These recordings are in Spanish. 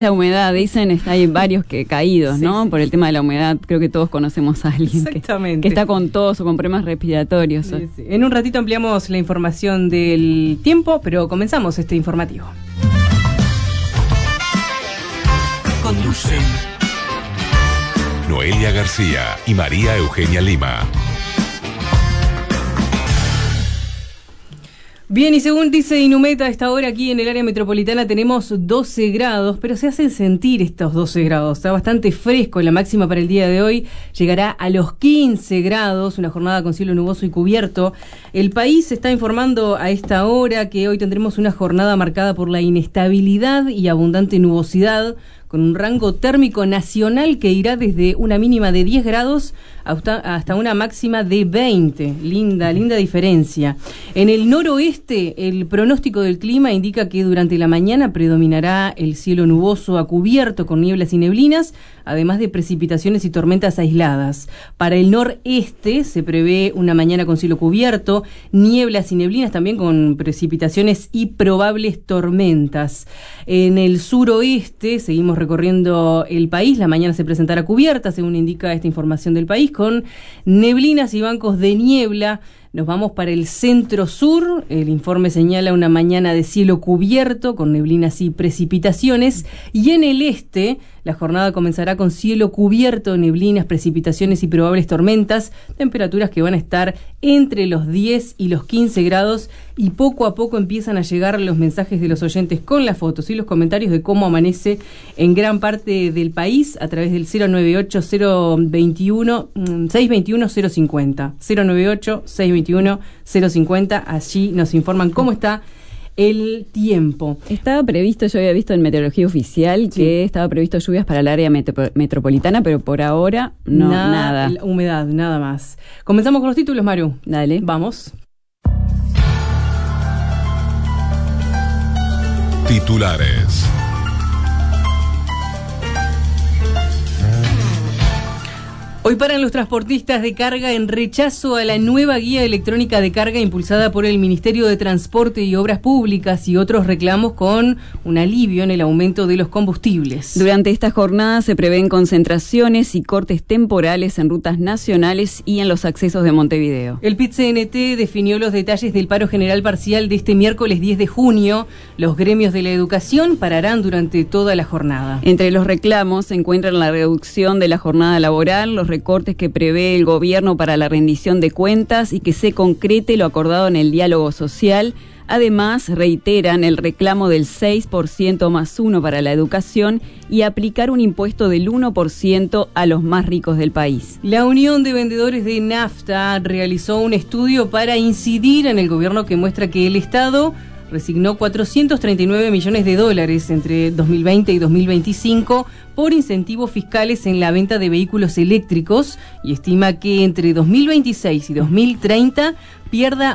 La humedad, dicen, hay varios caídos, sí, ¿no? Sí. Por el tema de la humedad, creo que todos conocemos a alguien que está con tos o con problemas respiratorios. Sí, sí. En un ratito ampliamos la información del tiempo, pero comenzamos este informativo. Conducen Noelia García y María Eugenia Lima. Bien, y según dice Inumeta, a esta hora aquí en el área metropolitana tenemos 12 grados, pero se hacen sentir estos 12 grados. Está bastante fresco. La máxima para el día de hoy llegará a los 15 grados, una jornada con cielo nuboso y cubierto. El país está informando a esta hora que hoy tendremos una jornada marcada por la inestabilidad y abundante nubosidad, con un rango térmico nacional que irá desde una mínima de 10 grados hasta una máxima de 20. Linda diferencia. En el noroeste, el pronóstico del clima indica que durante la mañana predominará el cielo nuboso a cubierto con nieblas y neblinas, además de precipitaciones y tormentas aisladas. Para el noreste se prevé una mañana con cielo cubierto, nieblas y neblinas también con precipitaciones y probables tormentas. En el suroeste seguimos recorriendo el país. La mañana se presentará cubierta, según indica esta información del país, con neblinas y bancos de niebla. Nos vamos para el centro-sur. El informe señala una mañana de cielo cubierto, con neblinas y precipitaciones. Y en el este, la jornada comenzará con cielo cubierto, neblinas, precipitaciones y probables tormentas. Temperaturas que van a estar entre los 10 y los 15 grados. Y poco a poco empiezan a llegar los mensajes de los oyentes con las fotos y los comentarios de cómo amanece en gran parte del país a través del 098-621-050. 098-621-050. Allí nos informan cómo está el tiempo. Estaba previsto, yo había visto en Meteorología Oficial que estaba previsto lluvias para el área metropolitana, pero por ahora nada. Humedad, nada más. Comenzamos con los títulos, Maru. Dale. Vamos. Titulares. Hoy paran los transportistas de carga en rechazo a la nueva guía electrónica de carga impulsada por el Ministerio de Transporte y Obras Públicas y otros reclamos con un alivio en el aumento de los combustibles. Durante esta jornada se prevén concentraciones y cortes temporales en rutas nacionales y en los accesos de Montevideo. El PIT-CNT definió los detalles del paro general parcial de este miércoles 10 de junio. Los gremios de la educación pararán durante toda la jornada. Entre los reclamos se encuentran la reducción de la jornada laboral, los recortes que prevé el gobierno para la rendición de cuentas y que se concrete lo acordado en el diálogo social. Además, reiteran el reclamo del 6% más 1 para la educación y aplicar un impuesto del 1% a los más ricos del país. La Unión de Vendedores de Nafta realizó un estudio para incidir en el gobierno que muestra que el Estado resignó $439 millones entre 2020 y 2025 por incentivos fiscales en la venta de vehículos eléctricos y estima que entre 2026 y 2030 pierda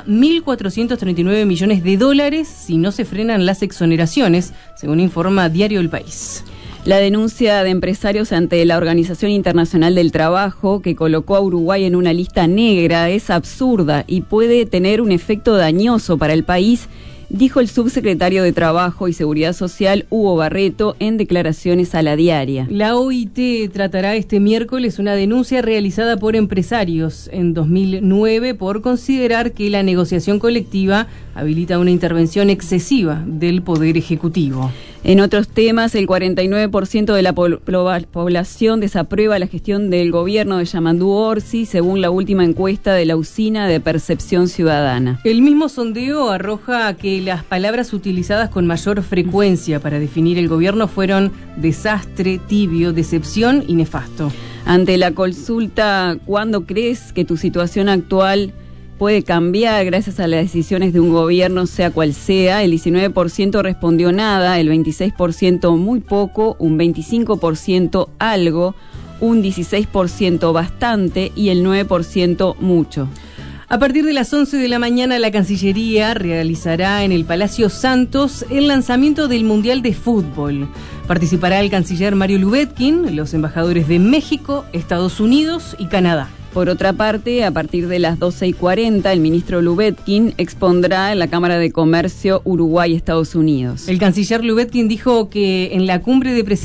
$1.439 millones si no se frenan las exoneraciones, según informa Diario El País. La denuncia de empresarios ante la Organización Internacional del Trabajo, que colocó a Uruguay en una lista negra, es absurda y puede tener un efecto dañoso para el país, dijo el subsecretario de Trabajo y Seguridad Social, Hugo Barreto, en declaraciones a La Diaria. La OIT tratará este miércoles una denuncia realizada por empresarios en 2009 por considerar que la negociación colectiva habilita una intervención excesiva del Poder Ejecutivo. En otros temas, el 49% de la población desaprueba la gestión del gobierno de Yamandú Orsi, según la última encuesta de la Usina de Percepción Ciudadana. El mismo sondeo arroja que las palabras utilizadas con mayor frecuencia para definir el gobierno fueron desastre, tibio, decepción y nefasto. Ante la consulta, ¿cuándo crees que tu situación actual puede cambiar gracias a las decisiones de un gobierno, sea cual sea? El 19% respondió nada, el 26% muy poco, un 25% algo, un 16% bastante y el 9% mucho. A partir de las 11 de la mañana, la Cancillería realizará en el Palacio Santos el lanzamiento del Mundial de Fútbol. Participará el canciller Mario Lubetkin, los embajadores de México, Estados Unidos y Canadá. Por otra parte, a partir de las 12:40, el ministro Lubetkin expondrá en la Cámara de Comercio Uruguay-Estados Unidos. El canciller Lubetkin dijo que en la cumbre de presidentes